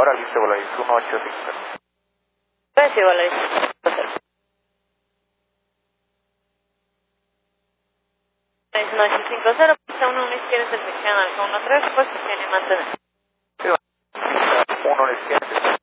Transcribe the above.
Ahora listo, Volaris 185. Gracias, Volaris 185. 1850, pista 1 a la izquierda, selección alfa 13, posición y mantener. 1 a la izquierda.